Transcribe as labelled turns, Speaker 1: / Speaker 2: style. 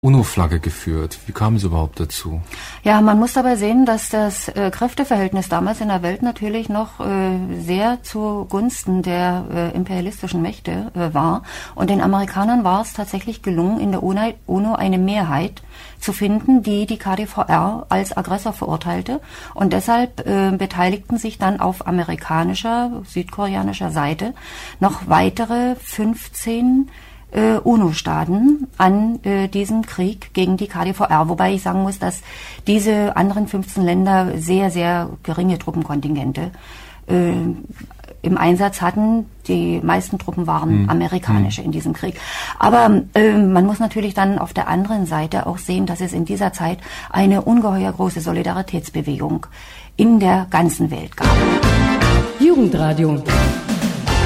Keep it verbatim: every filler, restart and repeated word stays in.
Speaker 1: UNO-Flagge geführt. Wie kam es überhaupt dazu?
Speaker 2: Ja, man muss dabei sehen, dass das äh, Kräfteverhältnis damals in der Welt natürlich noch äh, sehr zugunsten der äh, imperialistischen Mächte äh, war. Und den Amerikanern war es tatsächlich gelungen, in der UNO eine Mehrheit zu finden, die die K D V R als Aggressor verurteilte. Und deshalb äh, beteiligten sich dann auf amerikanischer, südkoreanischer Seite noch weitere fünfzehn Äh, UNO-Staaten an äh, diesem Krieg gegen die K D V R, wobei ich sagen muss, dass diese anderen fünfzehn Länder sehr, sehr geringe Truppenkontingente äh, im Einsatz hatten. Die meisten Truppen waren mhm. amerikanische in diesem Krieg. Aber äh, man muss natürlich dann auf der anderen Seite auch sehen, dass es in dieser Zeit eine ungeheuer große Solidaritätsbewegung in der ganzen Welt gab.
Speaker 3: Jugendradio.